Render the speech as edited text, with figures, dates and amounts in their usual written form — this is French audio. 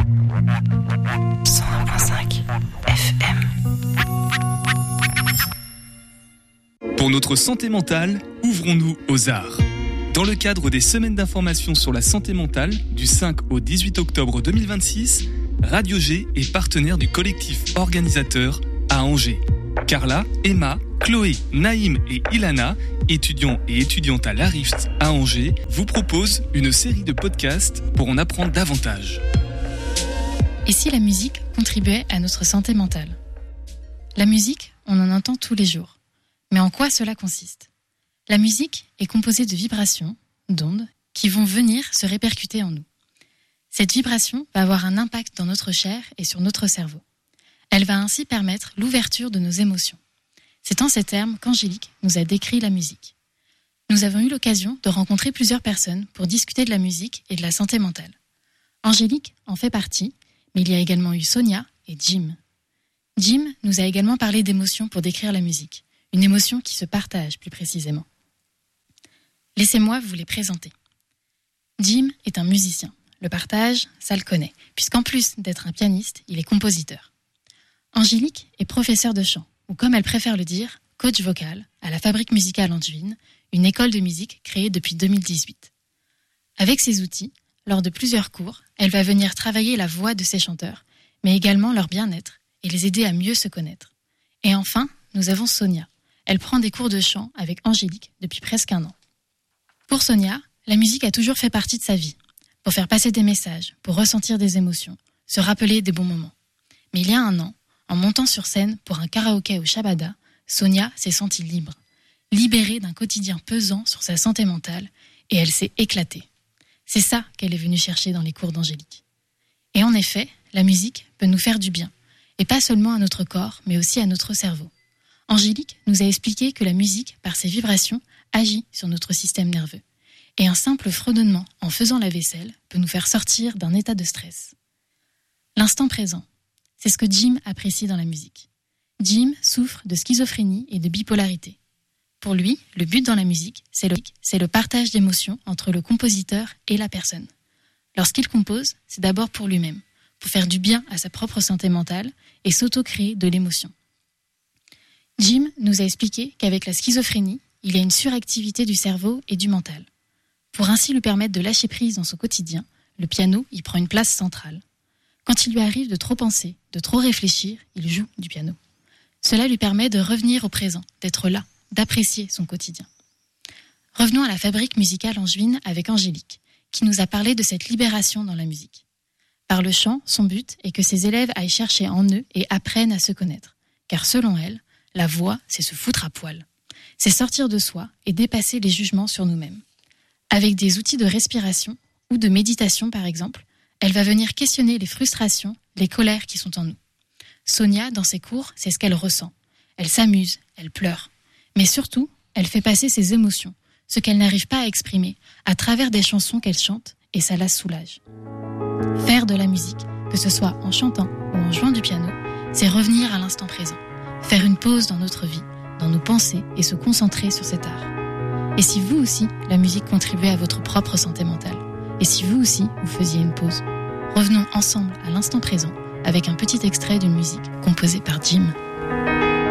101.5 FM. Pour notre santé mentale, ouvrons-nous aux arts. Dans le cadre des semaines d'information sur la santé mentale, du 5 au 18 octobre 2026, Radio G est partenaire du collectif organisateur à Angers. Carla, Emma, Chloé, Naïm et Ilana, étudiants et étudiantes à l'ARIFT à Angers, vous proposent une série de podcasts pour en apprendre davantage. Et si la musique contribuait à notre santé mentale ? La musique, on en entend tous les jours. Mais en quoi cela consiste ? La musique est composée de vibrations, d'ondes, qui vont venir se répercuter en nous. Cette vibration va avoir un impact dans notre chair et sur notre cerveau. Elle va ainsi permettre l'ouverture de nos émotions. C'est en ces termes qu'Angélique nous a décrit la musique. Nous avons eu l'occasion de rencontrer plusieurs personnes pour discuter de la musique et de la santé mentale. Angélique en fait partie, mais il y a également eu Sonia et Jim. Jim nous a également parlé d'émotions pour décrire la musique, une émotion qui se partage plus précisément. Laissez-moi vous les présenter. Jim est un musicien. Le partage, ça le connaît, puisqu'en plus d'être un pianiste, il est compositeur. Angélique est professeure de chant, ou comme elle préfère le dire, coach vocal, à la Fabrique musicale Angevine, une école de musique créée depuis 2018. Avec ses outils, lors de plusieurs cours, elle va venir travailler la voix de ses chanteurs, mais également leur bien-être, et les aider à mieux se connaître. Et enfin, nous avons Sonia. Elle prend des cours de chant avec Angélique depuis presque 1 an. Pour Sonia, la musique a toujours fait partie de sa vie, pour faire passer des messages, pour ressentir des émotions, se rappeler des bons moments. Mais il y a 1 an, en montant sur scène pour un karaoké au Shabada, Sonia s'est sentie libre, libérée d'un quotidien pesant sur sa santé mentale, et elle s'est éclatée. C'est ça qu'elle est venue chercher dans les cours d'Angélique. Et en effet, la musique peut nous faire du bien, et pas seulement à notre corps, mais aussi à notre cerveau. Angélique nous a expliqué que la musique, par ses vibrations, agit sur notre système nerveux. Et un simple fredonnement en faisant la vaisselle peut nous faire sortir d'un état de stress. L'instant présent, c'est ce que Jim apprécie dans la musique. Jim souffre de schizophrénie et de bipolarité. Pour lui, le but dans la musique, c'est le partage d'émotions entre le compositeur et la personne. Lorsqu'il compose, c'est d'abord pour lui-même, pour faire du bien à sa propre santé mentale et s'auto-créer de l'émotion. Jim nous a expliqué qu'avec la schizophrénie, il y a une suractivité du cerveau et du mental. Pour ainsi lui permettre de lâcher prise dans son quotidien, le piano y prend une place centrale. Quand il lui arrive de trop penser, de trop réfléchir, il joue du piano. Cela lui permet de revenir au présent, d'être là, d'apprécier son quotidien. Revenons à la Fabrique musicale Angevine avec Angélique, qui nous a parlé de cette libération dans la musique. Par le chant, son but est que ses élèves aillent chercher en eux et apprennent à se connaître. Car selon elle, la voix, c'est se foutre à poil. C'est sortir de soi et dépasser les jugements sur nous-mêmes. Avec des outils de respiration ou de méditation par exemple, elle va venir questionner les frustrations, les colères qui sont en nous. Sonia, dans ses cours, c'est ce qu'elle ressent. Elle s'amuse, elle pleure. Mais surtout, elle fait passer ses émotions, ce qu'elle n'arrive pas à exprimer, à travers des chansons qu'elle chante, et ça la soulage. Faire de la musique, que ce soit en chantant ou en jouant du piano, c'est revenir à l'instant présent, faire une pause dans notre vie, dans nos pensées et se concentrer sur cet art. Et si vous aussi, la musique contribuait à votre propre santé mentale ? Et si vous aussi, vous faisiez une pause ? Revenons ensemble à l'instant présent avec un petit extrait d'une musique composée par Jim.